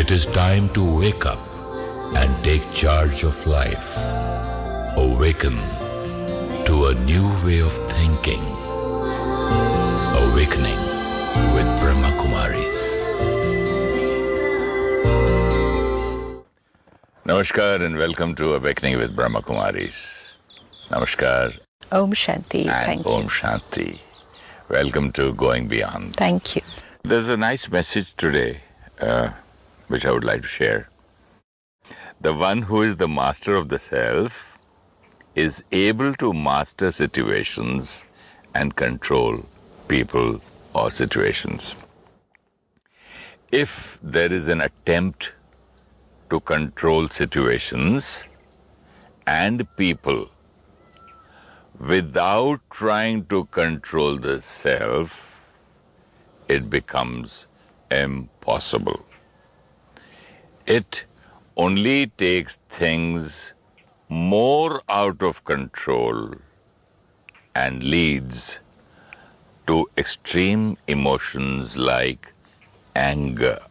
It is time to wake up and take charge of life. Awaken to a new way of thinking. Awakening with Brahma Kumaris. Namaskar and welcome to Awakening with Brahma Kumaris. Namaskar. Om Shanti. And Om Shanti. Welcome to Going Beyond. Thank you. There's a nice message today, which I would like to share. The one who is the master of the self is able to master situations and control people or situations. If there is an attempt to control situations and people without trying to control the self, it becomes impossible. It only takes things more out of control and leads to extreme emotions like anger.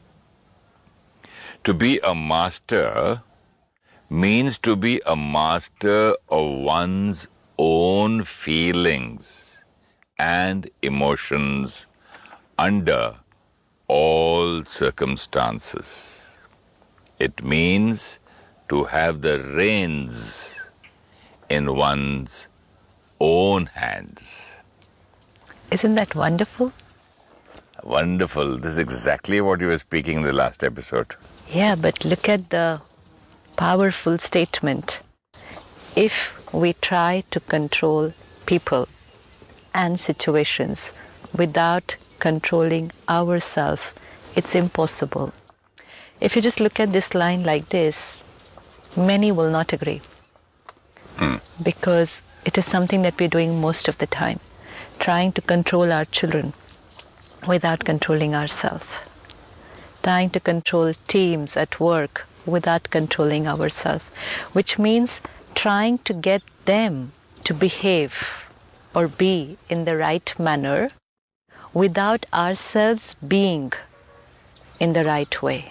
To be a master means to be a master of one's own feelings and emotions under all circumstances. It means to have the reins in one's own hands. Isn't that wonderful? Wonderful. This is exactly what you were speaking in the last episode. Yeah, but look at the powerful statement. If we try to control people and situations without controlling ourselves, it's impossible. If you just look at this line like this, many will not agree. Because it is something that we're doing most of the time, trying to control our children without controlling ourselves, trying to control teams at work without controlling ourselves, which means trying to get them to behave or be in the right manner without ourselves being in the right way.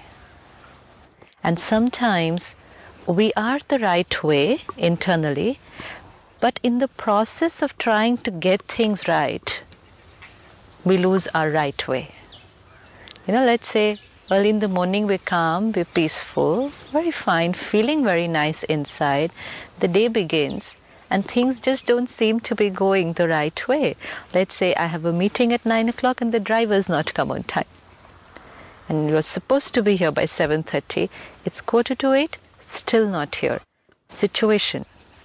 And sometimes we are the right way internally, but in the process of trying to get things right, we lose our right way. Let's say early in the morning we're calm, we're peaceful, very fine, feeling very nice inside. The day begins and things just don't seem to be going the right way. Let's say I have a meeting at 9 o'clock and the driver's not come on time. And you're supposed to be here by 7:30. It's 7:45, still not here. Situation.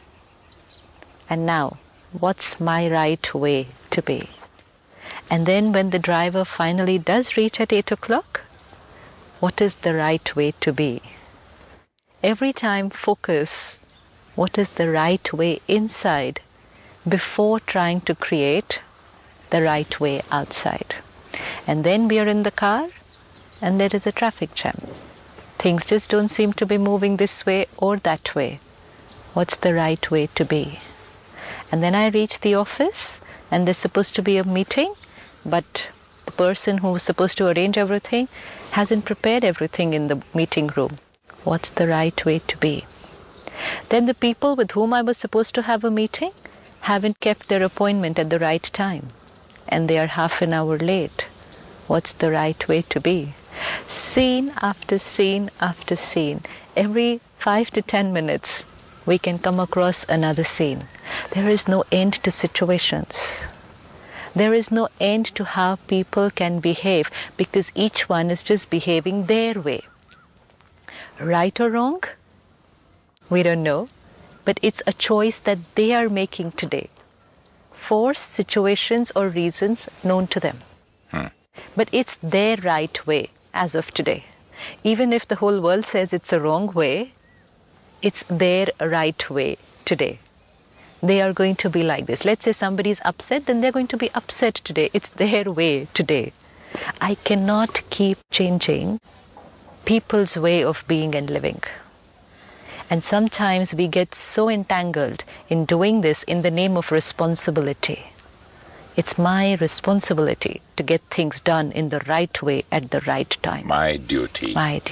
And now, what's my right way to be? And then when the driver finally does reach at 8 o'clock, what is the right way to be? Every time focus, what is the right way inside before trying to create the right way outside. And then we are in the car and there is a traffic jam. Things just don't seem to be moving this way or that way. What's the right way to be? And then I reach the office and there's supposed to be a meeting, but the person who was supposed to arrange everything hasn't prepared everything in the meeting room. What's the right way to be? Then the people with whom I was supposed to have a meeting haven't kept their appointment at the right time and they are half an hour late. What's the right way to be? Scene after scene after scene. Every 5 to 10 minutes we can come across another scene. There is no end to situations. There is no end to how people can behave because each one is just behaving their way. Right or wrong? We don't know, but it's a choice that they are making today for situations or reasons known to them. But it's their right way as of today. Even if the whole world says it's a wrong way, it's their right way today. They are going to be like this. Let's say somebody is upset, then they're going to be upset today. It's their way today. I cannot keep changing people's way of being and living. And sometimes we get so entangled in doing this in the name of responsibility. It's my responsibility to get things done in the right way at the right time. My duty. My duty.